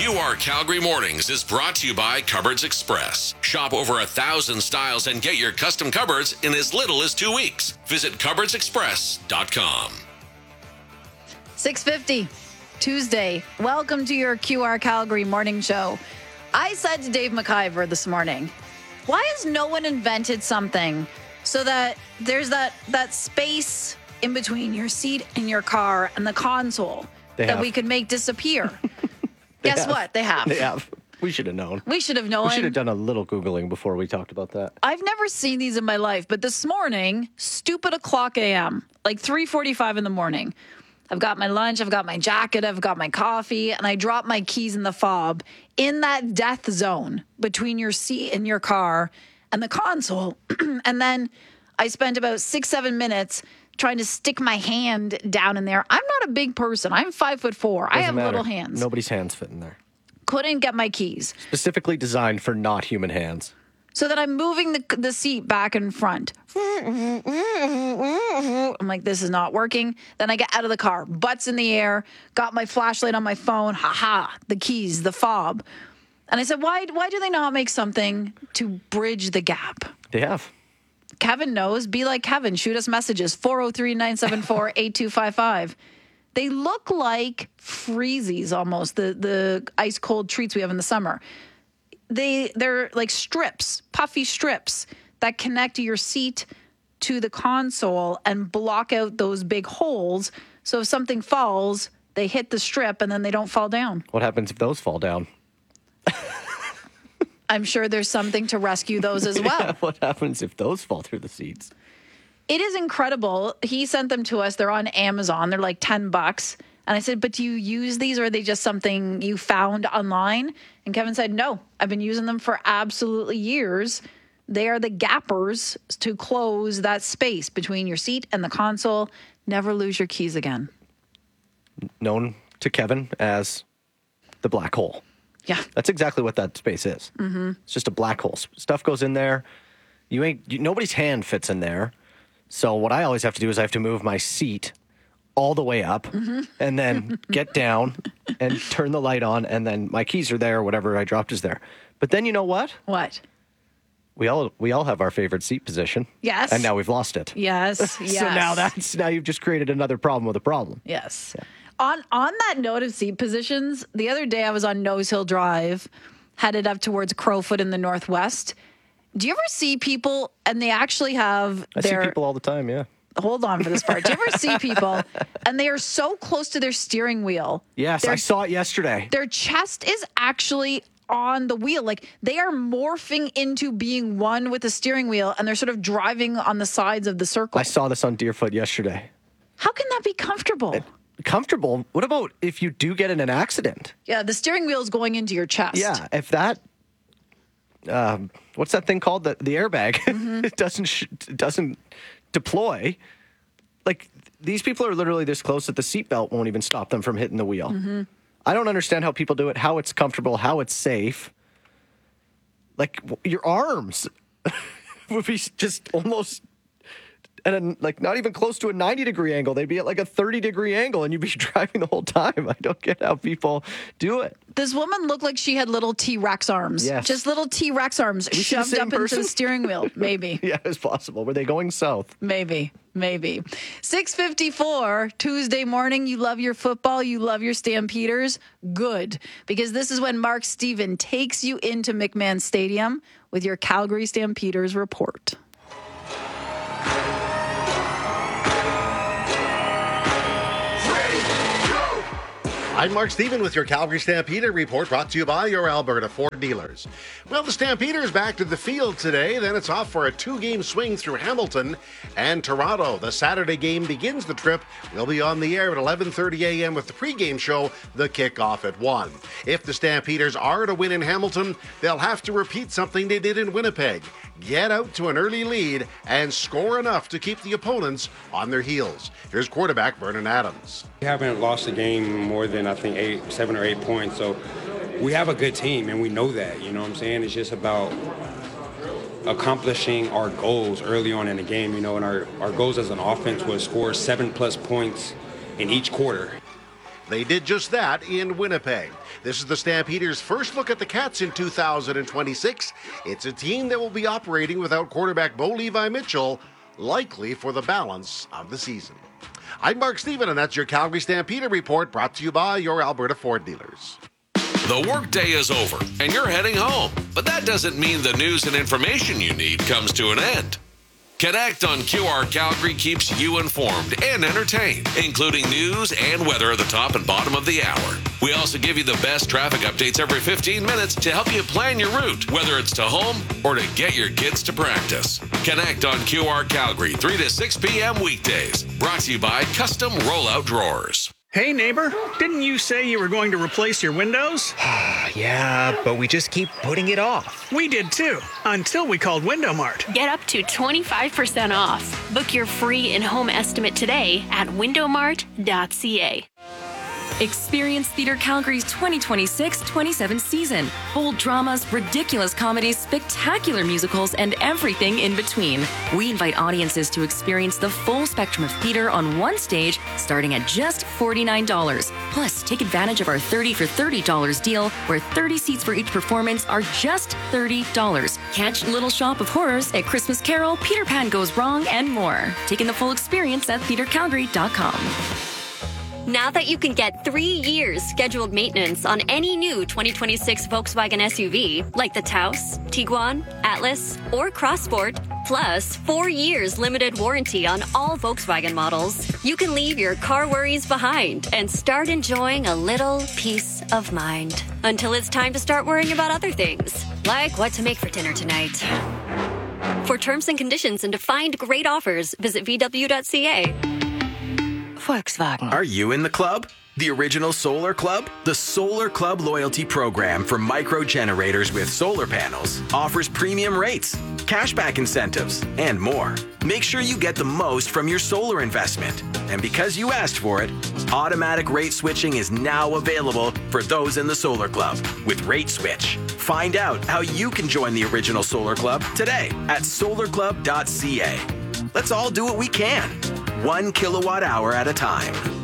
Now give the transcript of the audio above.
QR Calgary Mornings is brought to you by Cupboards Express. Shop over 1,000 styles and get your custom cupboards in as little as 2 weeks. Visit cupboardsexpress.com. 6:50, Tuesday. Welcome to your QR Calgary Morning Show. I said to Dave McIver this morning, why has no one invented something so that there's that space in between your seat and your car and the console we could make disappear? Guess what? They have. They have. We should have known. We should have known. We should have done a little Googling before we talked about that. I've never seen these in my life, but this morning, stupid o'clock a.m., like 3:45 in the morning, I've got my lunch, I've got my jacket, I've got my coffee, and I drop my keys in the fob in that death zone between your seat and your car and the console. And then I spent about 6-7 minutes trying to stick my hand down in there. I'm not a big person. I'm 5'4". I have little hands. Nobody's hands fit in there. Couldn't get my keys. Specifically designed for not human hands. So that I'm moving the seat back and front. I'm like, this is not working. Then I get out of the car, butts in the air, got my flashlight on my phone. The keys, the fob. And I said, why do they not make something to bridge the gap? They have. Kevin knows. Be like Kevin. Shoot us messages. 403-974-8255. They look like freezies almost, the ice cold treats we have in the summer. They're like strips, puffy strips that connect your seat to the console and block out those big holes. So if something falls, they hit the strip and then they don't fall down. What happens if those fall down? I'm sure there's something to rescue those as well. Yeah, what happens if those fall through the seats? It is incredible. He sent them to us. They're on Amazon. They're like $10. And I said, but do you use these or are they just something you found online? And Kevin said, no, I've been using them for absolutely years. They are the gappers to close that space between your seat and the console. Never lose your keys again. Known to Kevin as the black hole. Yeah. That's exactly what that space is. Mm-hmm. It's just a black hole. Stuff goes in there. Nobody's hand fits in there. So what I always have to do is I have to move my seat all the way up and then get down and turn the light on, and then my keys are there, whatever I dropped is there. But then you know what? What? We all have our favorite seat position. Yes. And now we've lost it. Yes. Yes. So now you've just created another problem with a problem. Yes. Yeah. On that note of seat positions, the other day I was on Nose Hill Drive, headed up towards Crowfoot in the Northwest. Do you ever see people, and they actually have I see people all the time, yeah. Hold on for this part. Do you ever see people, and they are so close to their steering wheel? Yes, I saw it yesterday. Their chest is actually on the wheel. Like, they are morphing into being one with the steering wheel, and they're sort of driving on the sides of the circle. I saw this on Deerfoot yesterday. How can that be comfortable? Comfortable? What about if you do get in an accident? Yeah, the steering wheel is going into your chest. Yeah, if that, what's that thing called? The airbag it doesn't deploy. Like, these people are literally this close that the seatbelt won't even stop them from hitting the wheel. Mm-hmm. I don't understand how people do it, how it's comfortable, how it's safe. Like, your arms would be just almost at not even close to a 90-degree angle. They'd be at like a 30-degree angle, and you'd be driving the whole time. I don't get how people do it. This woman looked like she had little T-Rex arms. Yes. Just little T-Rex arms shoved up into the steering wheel. Maybe. Yeah, it's possible. Were they going south? Maybe. 6:54, Tuesday morning. You love your football. You love your Stampeders. Good. Because this is when Mark Stephen takes you into McMahon Stadium with your Calgary Stampeders report. I'm Mark Stephen with your Calgary Stampeder report, brought to you by your Alberta Ford dealers. Well, the Stampeders back to the field today. Then it's off for a 2-game swing through Hamilton and Toronto. The Saturday game begins the trip. We'll be on the air at 11:30 a.m. with the pregame show, the kickoff at 1. If the Stampeders are to win in Hamilton, they'll have to repeat something they did in Winnipeg. Get out to an early lead and score enough to keep the opponents on their heels. Here's quarterback Vernon Adams. We haven't lost a game more than, I think, 7 or 8 points. So we have a good team, and we know that. You know what I'm saying? It's just about accomplishing our goals early on in the game. And our goals as an offense was score 7+ points in each quarter. They did just that in Winnipeg. This is the Stampeders' first look at the Cats in 2026. It's a team that will be operating without quarterback Bo Levi Mitchell, likely for the balance of the season. I'm Mark Stephen, and that's your Calgary Stampeder report, brought to you by your Alberta Ford dealers. The workday is over and you're heading home, but that doesn't mean the news and information you need comes to an end. Connect on QR Calgary keeps you informed and entertained, including news and weather at the top and bottom of the hour. We also give you the best traffic updates every 15 minutes to help you plan your route, whether it's to home or to get your kids to practice. Connect on QR Calgary, 3 to 6 p.m. weekdays. Brought to you by Custom Rollout Drawers. Hey neighbor, didn't you say you were going to replace your windows? Yeah, but we just keep putting it off. We did too, until we called Window Mart. Get up to 25% off. Book your free in-home estimate today at windowmart.ca. Experience Theatre Calgary's 2026-27 season. Bold dramas, ridiculous comedies, spectacular musicals, and everything in between. We invite audiences to experience the full spectrum of theater on one stage, starting at just $49. Plus, take advantage of our 30 for $30 deal, where 30 seats for each performance are just $30. Catch Little Shop of Horrors, A Christmas Carol, Peter Pan Goes Wrong, and more. Taking the full experience at theatrecalgary.com. Now that you can get 3 years scheduled maintenance on any new 2026 Volkswagen SUV, like the Taos, Tiguan, Atlas, or Crossport, plus 4 years limited warranty on all Volkswagen models, you can leave your car worries behind and start enjoying a little peace of mind. Until it's time to start worrying about other things, like what to make for dinner tonight. For terms and conditions and to find great offers, visit VW.ca. Volkswagen. Are you in the club? The original Solar Club? The Solar Club loyalty program for micro generators with solar panels offers premium rates, cashback incentives, and more. Make sure you get the most from your solar investment. And because you asked for it, automatic rate switching is now available for those in the Solar Club with Rate Switch. Find out how you can join the original Solar Club today at solarclub.ca. Let's all do what we can, 1 kilowatt hour at a time.